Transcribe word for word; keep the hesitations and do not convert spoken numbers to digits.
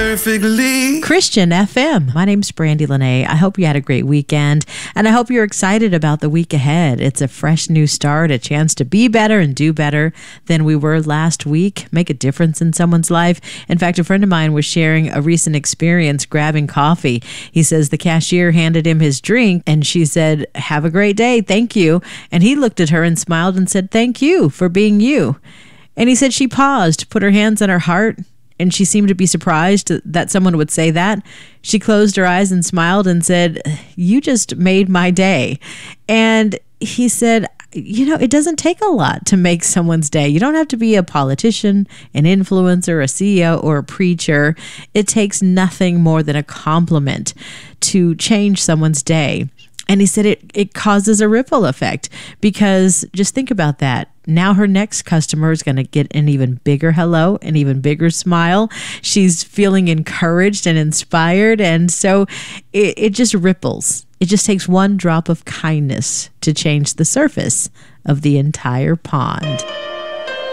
perfectly. Christian F M. My name's Brandy Lene. I hope you had a great weekend, and I hope you're excited about the week ahead. It's a fresh new start, a chance to be better and do better than we were last week, make a difference in someone's life. In fact, a friend of mine was sharing a recent experience grabbing coffee. He says the cashier handed him his drink, and she said, "Have a great day, thank you." And he looked at her and smiled and said, "Thank you for being you." And he said she paused, put her hands on her heart, and she seemed to be surprised that someone would say that. She closed her eyes and smiled and said, "You just made my day." And he said, you know, it doesn't take a lot to make someone's day. You don't have to be a politician, an influencer, a C E O, or a preacher. It takes nothing more than a compliment to change someone's day. And he said it, it causes a ripple effect, because just think about that. Now her next customer is going to get an even bigger hello, an even bigger smile. She's feeling encouraged and inspired. And so it, it just ripples. It just takes one drop of kindness to change the surface of the entire pond.